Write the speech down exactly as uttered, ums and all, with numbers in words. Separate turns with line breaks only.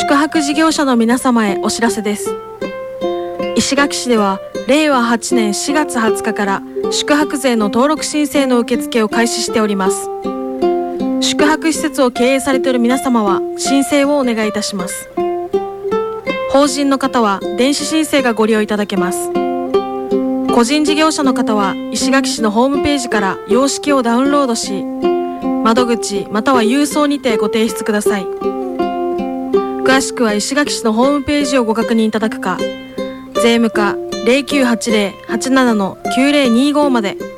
宿泊事業者の皆様へお知らせです。石垣市ではれいわはちねんしがつはつかから宿泊税の登録申請の受付を開始しております。宿泊施設を経営されている皆様は申請をお願いいたします。法人の方は電子申請がご利用いただけます。個人事業者の方は石垣市のホームページから様式をダウンロードし、窓口または郵送にてご提出ください。詳しくは石垣市のホームページをご確認いただくか、税務課 ゼロきゅうはちゼロ はちなな きゅうゼロにご まで。